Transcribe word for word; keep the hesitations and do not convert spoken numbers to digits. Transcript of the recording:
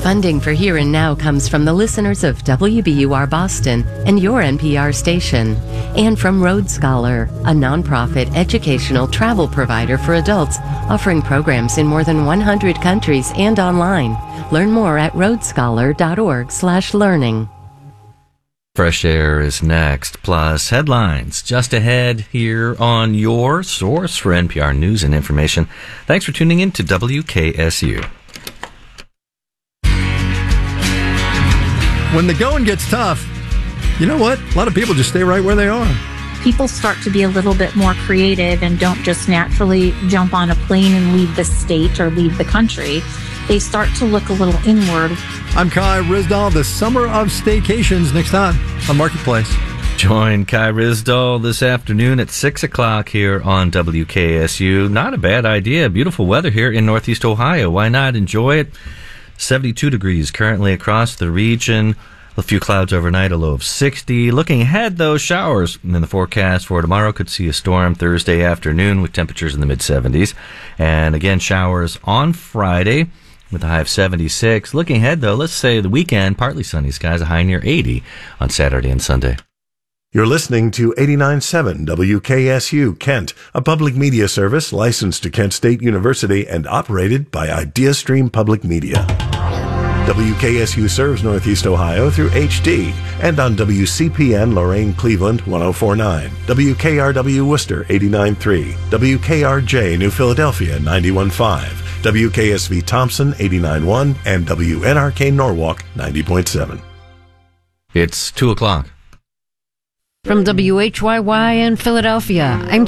Funding for Here and Now comes from the listeners of W B U R Boston and your N P R station, and from Road Scholar, a nonprofit educational travel provider for adults offering programs in more than one hundred countries and online. Learn more at road scholar dot org slash learning. Fresh Air is next, plus headlines just ahead here on your source for N P R news and information. Thanks for tuning in to W K S U. When the going gets tough, you know what? A lot of people just stay right where they are. People start to be a little bit more creative and don't just naturally jump on a plane and leave the state or leave the country. They start to look a little inward. I'm Kai Ryssdal. The Summer of Staycations next time on Marketplace. Join Kai Ryssdal this afternoon at six o'clock here on W K S U. Not a bad idea. Beautiful weather here in Northeast Ohio. Why not enjoy it? seventy-two degrees currently across the region. A few clouds overnight, a low of sixty. Looking ahead, though, showers in the forecast for tomorrow. Could see a storm Thursday afternoon with temperatures in the mid-seventies. And again, showers on Friday with a high of seventy-six. Looking ahead, though, let's say the weekend, partly sunny skies, a high near eighty on Saturday and Sunday. You're listening to eighty-nine point seven W K S U Kent, a public media service licensed to Kent State University and operated by IdeaStream Public Media. W K S U serves Northeast Ohio through H D and on W C P N Lorain Cleveland one oh four point nine, W K R W Worcester eighty-nine point three, W K R J New Philadelphia ninety-one point five, W K S V Thompson eighty-nine point one, and W N R K Norwalk ninety point seven. It's two o'clock. From W H Y Y in Philadelphia, I'm